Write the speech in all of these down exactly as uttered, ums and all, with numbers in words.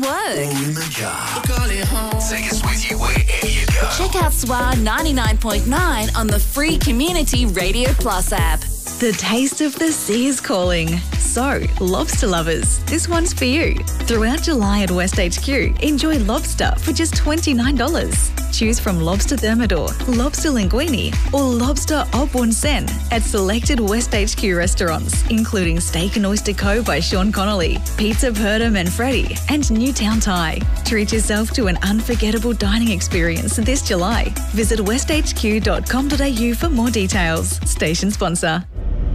work. Or in the car. Take us with you wherever you go. Check out S W A ninety-nine point nine on the free Community Radio Plus app. The taste of the sea is calling. So, lobster lovers, this one's for you. Throughout July at West H Q, enjoy lobster for just twenty-nine dollars. Choose from lobster thermidor, lobster linguine, or lobster au bon sen at selected West H Q restaurants, including Steak and Oyster Co. by Sean Connolly, Pizza Perda Manfredi, and Newtown Thai. Treat yourself to an unforgettable dining experience this July. Visit west h q dot com dot a u for more details. Station sponsor.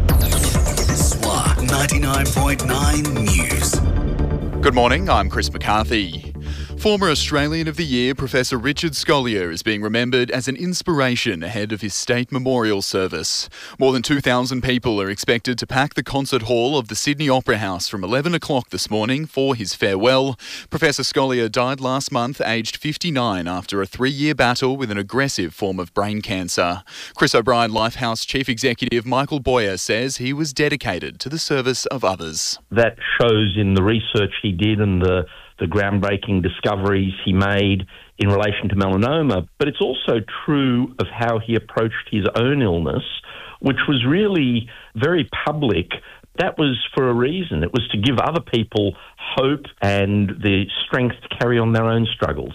S W A ninety-nine point nine News. Good morning, I'm Chris McCarthy. Former Australian of the Year Professor Richard Scolyer is being remembered as an inspiration ahead of his state memorial service. More than two thousand people are expected to pack the concert hall of the Sydney Opera House from eleven o'clock this morning for his farewell. Professor Scolyer died last month aged fifty-nine after a three-year battle with an aggressive form of brain cancer. Chris O'Brien Lifehouse Chief Executive Michael Boyer says he was dedicated to the service of others. That shows in the research he did and the the groundbreaking discoveries he made in relation to melanoma, but it's also true of how he approached his own illness, which was really very public. That was for a reason. It was to give other people hope and the strength to carry on their own struggles.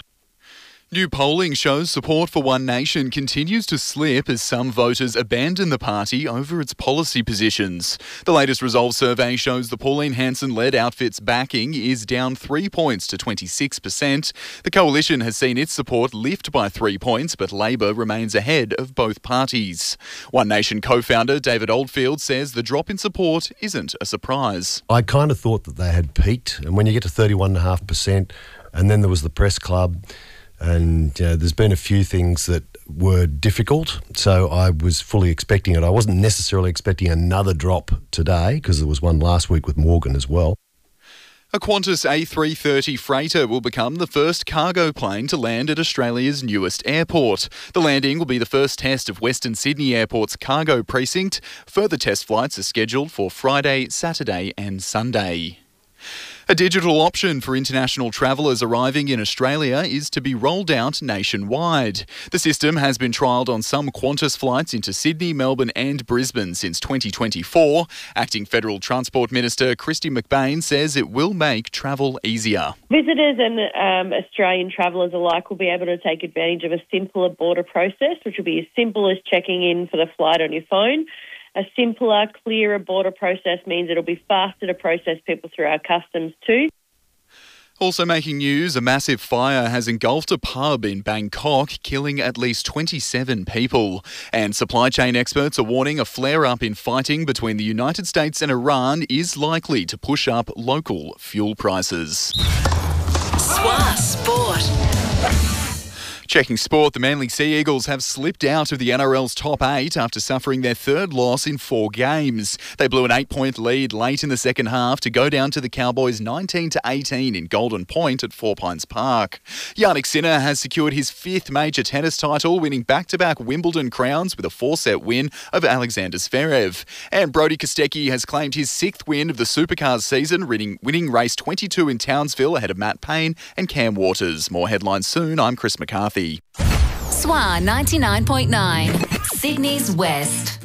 New polling shows support for One Nation continues to slip as some voters abandon the party over its policy positions. The latest Resolve survey shows the Pauline Hanson-led outfit's backing is down three points to twenty-six percent. The coalition has seen its support lift by three points, but Labor remains ahead of both parties. One Nation co-founder David Oldfield says the drop in support isn't a surprise. I kind of thought that they had peaked, and when you get to thirty-one point five percent, and then there was the press club, and you know, there's been a few things that were difficult, so I was fully expecting it. I wasn't necessarily expecting another drop today because there was one last week with Morgan as well. A Qantas A three thirty freighter will become the first cargo plane to land at Australia's newest airport. The landing will be the first test of Western Sydney Airport's cargo precinct. Further test flights are scheduled for Friday, Saturday and Sunday. A digital option for international travellers arriving in Australia is to be rolled out nationwide. The system has been trialled on some Qantas flights into Sydney, Melbourne and Brisbane since twenty twenty-four. Acting Federal Transport Minister Kristy McBain says it will make travel easier. Visitors and um, Australian travellers alike will be able to take advantage of a simpler border process, which will be as simple as checking in for the flight on your phone. A simpler, clearer border process means it'll be faster to process people through our customs too. Also making news, a massive fire has engulfed a pub in Bangkok, killing at least twenty-seven people. And supply chain experts are warning a flare-up in fighting between the United States and Iran is likely to push up local fuel prices. S W A Sport. Checking sport, the Manly Sea Eagles have slipped out of the N R L's top eight after suffering their third loss in four games. They blew an eight-point lead late in the second half to go down to the Cowboys nineteen to eighteen in Golden Point at Four Pines Park. Jannik Sinner has secured his fifth major tennis title, winning back-to-back Wimbledon crowns with a four-set win over Alexander Zverev. And Brody Kostecki has claimed his sixth win of the Supercars season, winning, winning race twenty-two in Townsville ahead of Matt Payne and Cam Waters. More headlines soon. I'm Chris McCarthy. S W A ninety-nine point nine, Sydney's West.